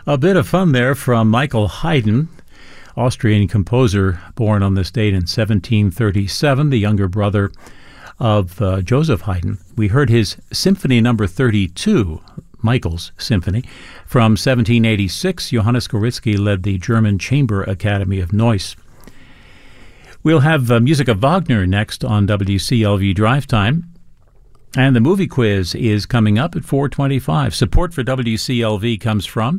A bit of fun there from Michael Haydn, Austrian composer born on this date in 1737, the younger brother of Joseph Haydn. We heard his Symphony Number 32, Michael's Symphony. From 1786, Johannes Gorizki led the German Chamber Academy of Neuss. We'll have music of Wagner next on WCLV Drive Time. And the movie quiz is coming up at 4:25. Support for WCLV comes from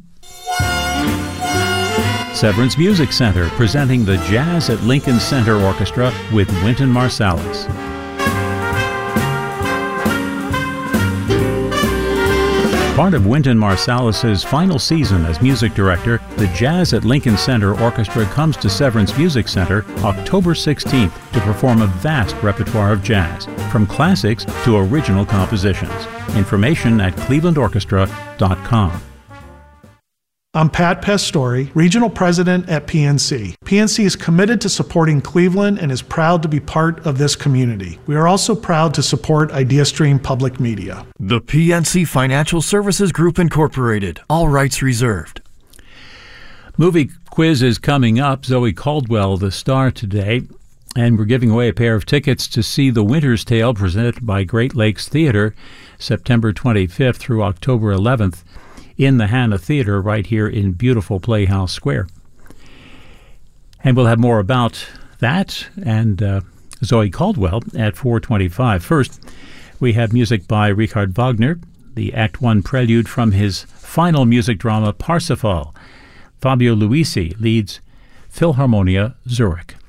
Severance Music Center, presenting the Jazz at Lincoln Center Orchestra with Wynton Marsalis. Part of Wynton Marsalis's final season as music director, the Jazz at Lincoln Center Orchestra comes to Severance Music Center October 16th to perform a vast repertoire of jazz, from classics to original compositions. Information at clevelandorchestra.com. I'm Pat Pastore, Regional President at PNC. PNC is committed to supporting Cleveland and is proud to be part of this community. We are also proud to support IdeaStream Public Media. The PNC Financial Services Group, Incorporated. All rights reserved. Movie quiz is coming up. Zoe Caldwell, the star today. And we're giving away a pair of tickets to see The Winter's Tale presented by Great Lakes Theater, September 25th through October 11th. In the Hannah Theater right here in beautiful Playhouse Square. And we'll have more about that and Zoe Caldwell at 4:25. First, we have music by Richard Wagner, the Act 1 prelude from his final music drama Parsifal. Fabio Luisi leads Philharmonia Zurich.